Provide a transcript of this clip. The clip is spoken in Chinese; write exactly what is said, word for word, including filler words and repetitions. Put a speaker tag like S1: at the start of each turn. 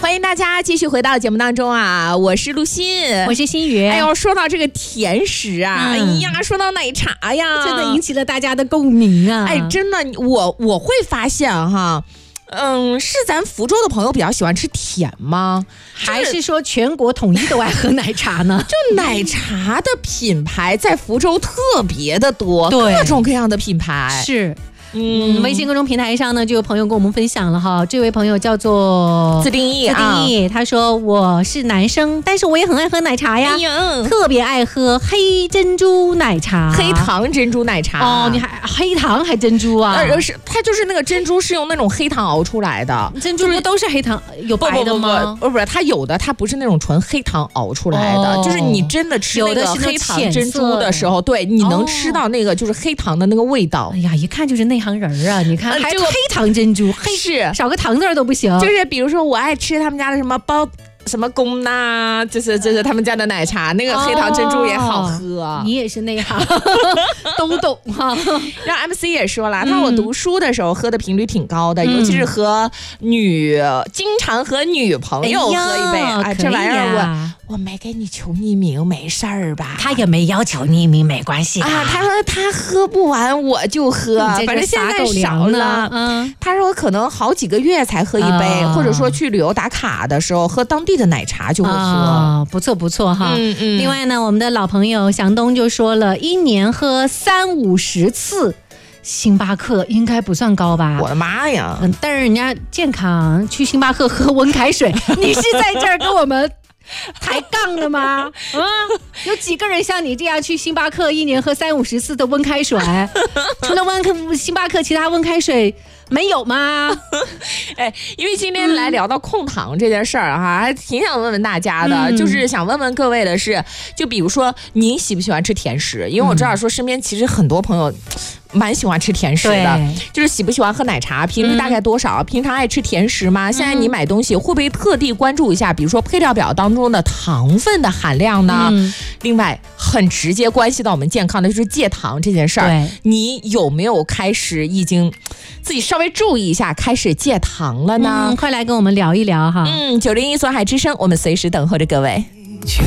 S1: 欢迎大家继续回到节目当中啊！我是陆欣，
S2: 我是心雨。
S1: 哎呦，说到这个甜食啊，嗯、哎呀，说到奶茶呀，
S2: 真的引起了大家的共鸣啊！
S1: 哎，真的，我我会发现哈。嗯，是咱福州的朋友比较喜欢吃甜吗？
S2: 还是说全国统一都爱喝奶茶呢？
S1: 就奶茶的品牌在福州特别的多，各种各样的品牌
S2: 是。嗯，微信公众平台上呢，就有朋友跟我们分享了哈。这位朋友叫做
S1: 自定义
S2: 自定义、啊，他说我是男生，但是我也很爱喝奶茶呀，哎、特别爱喝黑珍珠奶茶，
S1: 黑糖珍珠奶茶。
S2: 哦，你还黑糖还珍珠啊？
S1: 呃，是它就是那个珍珠是用那种黑糖熬出来的，
S2: 珍珠不都是黑糖有白的吗？
S1: 不不不不，它有的它不是那种纯黑糖熬出来的，哦、就是你真的吃那个黑糖珍珠的时候，对，你能吃到那个就是黑糖的那个味道。
S2: 哎呀，一看就是那。内行人啊，你看还黑糖珍珠，黑
S1: 是
S2: 少个糖字儿都不行。
S1: 就是比如说，我爱吃他们家的什么包什么宫呐，就是就是他们家的奶茶，那个黑糖珍珠也好喝。
S2: 哦、你也是内行，都懂哈。
S1: 让 M C 也说了，他说我读书的时候喝的频率挺高的，嗯、尤其是和女，经常和女朋友喝一杯。哎，哎这玩意儿我。我没给你求匿名，没事儿吧？
S2: 他也没要求匿名，没关系
S1: 啊。他说他喝不完我就喝，反正现在少了。嗯，他说可能好几个月才喝一杯，啊、或者说去旅游打卡的时候喝当地的奶茶就会喝。
S2: 啊、不错不错哈。嗯嗯。另外呢，我们的老朋友祥东就说了，一年喝三五十次。星巴克应该不算高吧？
S1: 我的妈呀！
S2: 嗯，但是人家健康，去星巴克喝温开水，你是在这儿跟我们抬杠的吗？嗯，有几个人像你这样去星巴克一年喝三五十次的温开水？除了温克星巴克，其他温开水没有吗？
S1: 哎，因为今天来聊到控糖这件事儿哈，还挺想问问大家的，嗯、就是想问问各位的是，就比如说您喜不喜欢吃甜食？因为我知道说身边其实很多朋友。蛮喜欢吃甜食的，就是喜不喜欢喝奶茶，频率大概多少？嗯、平常爱吃甜食吗？现在你买东西会不会特地关注一下，比如说配料表当中的糖分的含量呢？嗯、另外，很直接关系到我们健康的就是戒糖这件事儿，你有没有开始已经自己稍微注意一下，开始戒糖了呢？
S2: 嗯、快来跟我们聊一聊哈。
S1: 嗯，九零一所海之声，我们随时等候着各位。